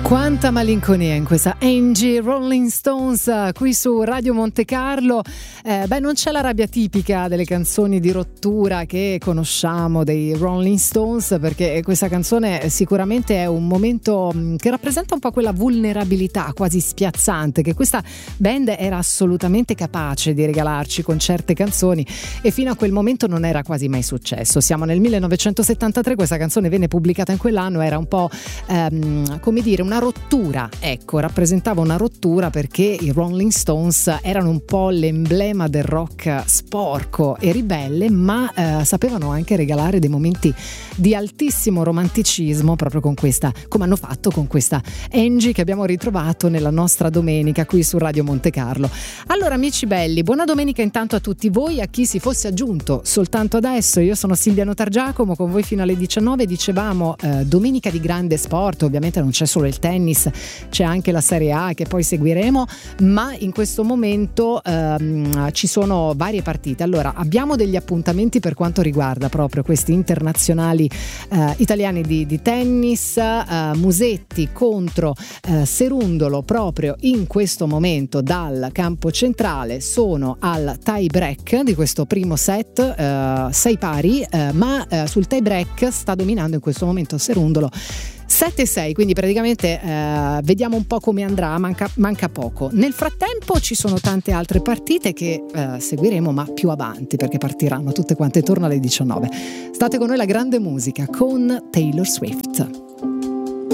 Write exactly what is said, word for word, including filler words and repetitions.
Quanta malinconia in questa Angie Rolling Stones qui su Radio Monte Carlo. Eh, beh, non c'è la rabbia tipica delle canzoni di rottura che conosciamo dei Rolling Stones, perché questa canzone sicuramente è un momento che rappresenta un po' quella vulnerabilità quasi spiazzante che questa band era assolutamente capace di regalarci con certe canzoni, e fino a quel momento non era quasi mai successo. Siamo nel millenovecentosettantatré, questa canzone venne pubblicata in quell'anno, era un po' ehm, come dire una rottura, ecco, rappresentava una rottura perché i Rolling Stones erano un po' l'emblema del rock sporco e ribelle, ma eh, sapevano anche regalare dei momenti di altissimo romanticismo, proprio con questa, come hanno fatto con questa Angie che abbiamo ritrovato nella nostra domenica qui su Radio Monte Carlo. Allora, amici belli, buona domenica intanto a tutti voi, a chi si fosse aggiunto soltanto adesso. Io sono Silvia Notargiacomo, con voi fino alle diciannove. Dicevamo eh, domenica di grande sport, ovviamente non c'è solo il tennis, c'è anche la Serie A che poi seguiremo, ma in questo momento ehm, ci sono varie partite. Allora, abbiamo degli appuntamenti per quanto riguarda proprio questi internazionali eh, italiani di, di tennis. eh, Musetti contro eh, Serundolo proprio in questo momento dal campo centrale, sono al tie break di questo primo set, eh, sei pari, eh, ma eh, sul tie break sta dominando in questo momento Serundolo sette sei, quindi praticamente eh, vediamo un po' come andrà, manca, manca poco. Nel frattempo ci sono tante altre partite che eh, seguiremo, ma più avanti, perché partiranno tutte quante intorno alle diciannove. State con noi, la grande musica con Taylor Swift.